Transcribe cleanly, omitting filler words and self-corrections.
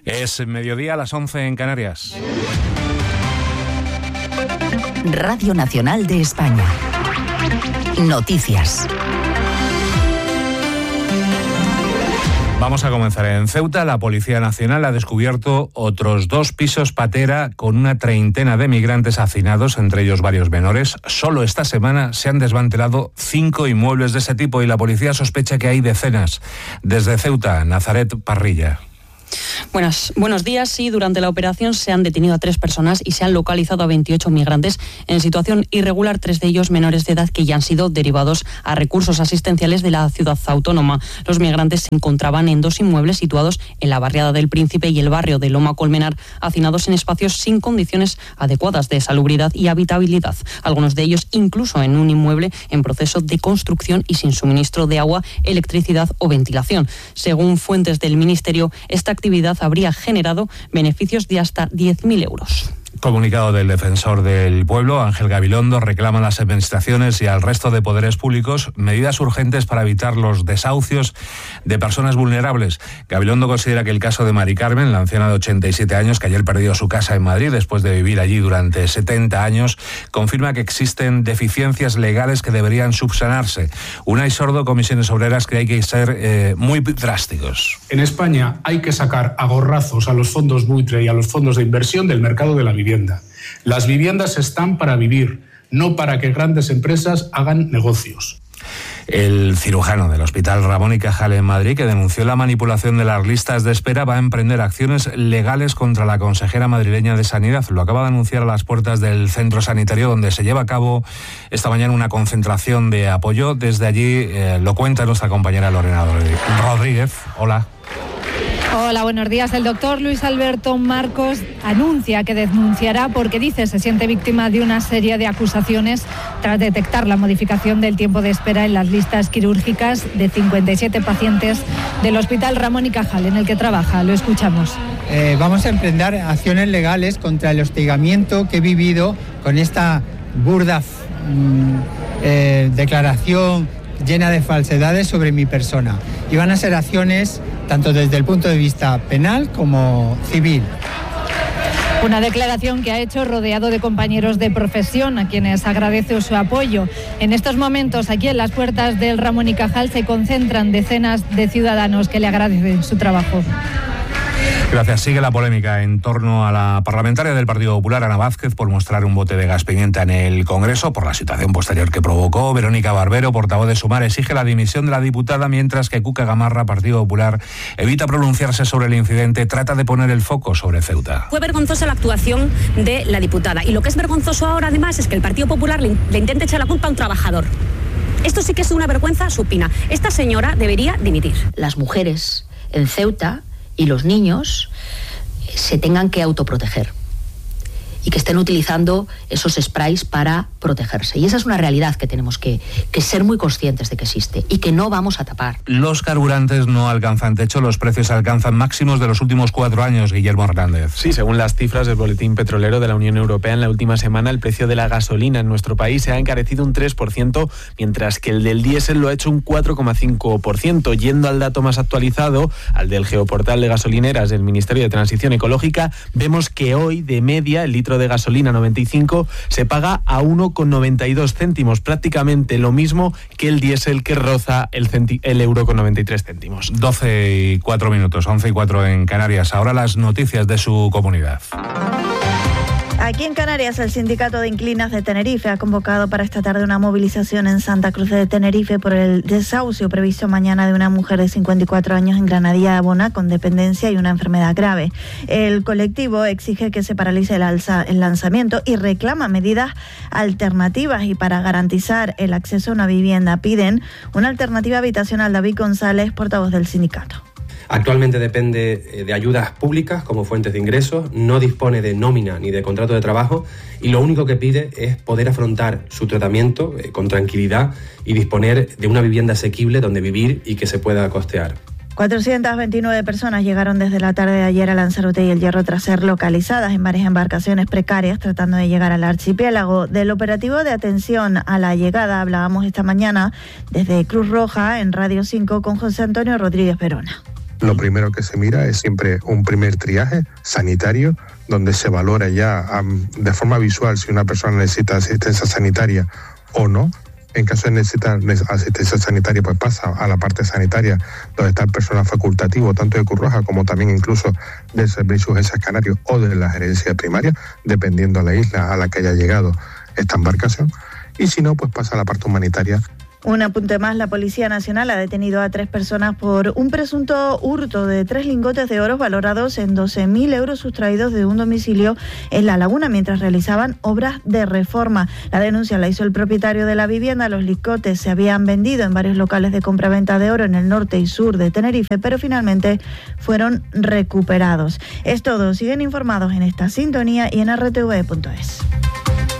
Es mediodía a las 11 en Canarias. Radio Nacional de España. Noticias. Vamos a comenzar. En Ceuta, la Policía Nacional ha descubierto otros 2 pisos patera con una treintena de migrantes hacinados, entre ellos varios menores. Solo esta semana se han desmantelado 5 inmuebles de ese tipo y la policía sospecha que hay decenas. Desde Ceuta, Nazaret Parrilla. Buenos días. Sí, durante la operación se han detenido a 3 personas y se han localizado a 28 migrantes en situación irregular, 3 de ellos menores de edad que ya han sido derivados a recursos asistenciales de la ciudad autónoma. Los migrantes se encontraban en 2 inmuebles situados en la barriada del Príncipe y el barrio de Loma Colmenar, hacinados en espacios sin condiciones adecuadas de salubridad y habitabilidad. Algunos de ellos incluso en un inmueble en proceso de construcción y sin suministro de agua, electricidad o ventilación. Según fuentes del Ministerio, esta actividad habría generado beneficios de hasta 10.000 euros. Comunicado del defensor del pueblo, Ángel Gabilondo, reclama a las administraciones y al resto de poderes públicos medidas urgentes para evitar los desahucios de personas vulnerables. Gabilondo considera que el caso de Mari Carmen, la anciana de 87 años que ayer perdió su casa en Madrid después de vivir allí durante 70 años, confirma que existen deficiencias legales que deberían subsanarse. Unai Sordo, Comisiones Obreras, cree que hay que ser muy drásticos. En España hay que sacar a gorrazos a los fondos buitre y a los fondos de inversión del mercado de la vivienda. Las viviendas están para vivir, no para que grandes empresas hagan negocios. El cirujano del Hospital Ramón y Cajal en Madrid, que denunció la manipulación de las listas de espera, va a emprender acciones legales contra la consejera madrileña de Sanidad. Lo acaba de anunciar a las puertas del centro sanitario donde se lleva a cabo esta mañana una concentración de apoyo. Desde allí lo cuenta nuestra compañera Lorena Rodríguez. Hola. Hola, buenos días. El doctor Luis Alberto Marcos anuncia que denunciará porque dice se siente víctima de una serie de acusaciones tras detectar la modificación del tiempo de espera en las listas quirúrgicas de 57 pacientes del Hospital Ramón y Cajal, en el que trabaja. Lo escuchamos. Vamos a emprender acciones legales contra el hostigamiento que he vivido con esta burda declaración llena de falsedades sobre mi persona. Y van a ser acciones tanto desde el punto de vista penal como civil. Una declaración que ha hecho rodeado de compañeros de profesión, a quienes agradece su apoyo. En estos momentos, aquí en las puertas del Ramón y Cajal, se concentran decenas de ciudadanos que le agradecen su trabajo. Gracias. Sigue la polémica en torno a la parlamentaria del Partido Popular, Ana Vázquez, por mostrar un bote de gas pimienta en el Congreso, por la situación posterior que provocó. Verónica Barbero, portavoz de Sumar, exige la dimisión de la diputada, mientras que Cuca Gamarra, Partido Popular, evita pronunciarse sobre el incidente, trata de poner el foco sobre Ceuta. Fue vergonzosa la actuación de la diputada. Y lo que es vergonzoso ahora, además, es que el Partido Popular le intente echar la culpa a un trabajador. Esto sí que es una vergüenza supina. Esta señora debería dimitir. Las mujeres en Ceuta y los niños se tengan que autoproteger y que estén utilizando esos sprays para protegerse. Y esa es una realidad que tenemos que ser muy conscientes de que existe y que no vamos a tapar. Los carburantes no alcanzan techo, los precios alcanzan máximos de los últimos 4 años, Guillermo Hernández. Sí, según las cifras del Boletín Petrolero de la Unión Europea, en la última semana el precio de la gasolina en nuestro país se ha encarecido un 3%, mientras que el del diésel lo ha hecho un 4,5%. Yendo al dato más actualizado, al del geoportal de gasolineras del Ministerio de Transición Ecológica, vemos que hoy, de media, el litro de gasolina 95 se paga a 1,92 céntimos, prácticamente lo mismo que el diésel, que roza el euro con 93 céntimos. 12:04 minutos, 11:04 en Canarias. Ahora las noticias de su comunidad. Aquí en Canarias, el Sindicato de Inquilinas de Tenerife ha convocado para esta tarde una movilización en Santa Cruz de Tenerife por el desahucio previsto mañana de una mujer de 54 años en Granadilla de Abona con dependencia y una enfermedad grave. El colectivo exige que se paralice el lanzamiento y reclama medidas alternativas, y para garantizar el acceso a una vivienda piden una alternativa habitacional. David González, portavoz del sindicato. Actualmente depende de ayudas públicas como fuentes de ingresos, no dispone de nómina ni de contrato de trabajo y lo único que pide es poder afrontar su tratamiento con tranquilidad y disponer de una vivienda asequible donde vivir y que se pueda costear. 429 personas llegaron desde la tarde de ayer a Lanzarote y El Hierro tras ser localizadas en varias embarcaciones precarias tratando de llegar al archipiélago. Del operativo de atención a la llegada hablábamos esta mañana desde Cruz Roja en Radio 5 con José Antonio Rodríguez Verona. Lo primero que se mira es siempre un primer triaje sanitario, donde se valora ya de forma visual si una persona necesita asistencia sanitaria o no. En caso de necesitar asistencia sanitaria, pues pasa a la parte sanitaria, donde está el personal facultativo, tanto de Cruz Roja como también incluso del Servicio de Urgencias Canario o de la gerencia primaria, dependiendo de la isla a la que haya llegado esta embarcación. Y si no, pues pasa a la parte humanitaria. Un apunte más, la Policía Nacional ha detenido a 3 personas por un presunto hurto de 3 lingotes de oro valorados en 12.000 euros sustraídos de un domicilio en La Laguna mientras realizaban obras de reforma. La denuncia la hizo el propietario de la vivienda. Los lingotes se habían vendido en varios locales de compraventa de oro en el norte y sur de Tenerife, pero finalmente fueron recuperados. Es todo. Siguen informados en esta sintonía y en rtv.es.